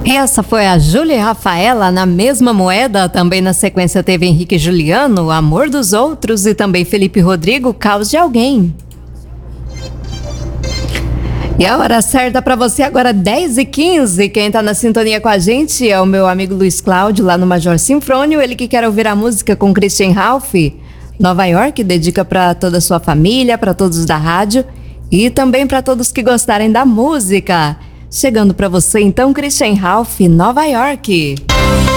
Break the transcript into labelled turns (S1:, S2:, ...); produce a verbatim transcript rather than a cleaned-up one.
S1: Essa foi a Júlia e Rafaela, na mesma moeda. Também na sequência teve Henrique e Juliano, Amor dos Outros, e também Felipe Rodrigo, Caos de Alguém. E a hora certa para você agora, dez e quinze. Quem tá na sintonia com a gente é o meu amigo Luiz Cláudio, lá no Major Sinfrônio. Ele que quer ouvir a música com Christian Ralph, Nova York, dedica para toda a sua família, para todos da rádio e também para todos que gostarem da música. Chegando para você então, Christian Ralph, Nova York.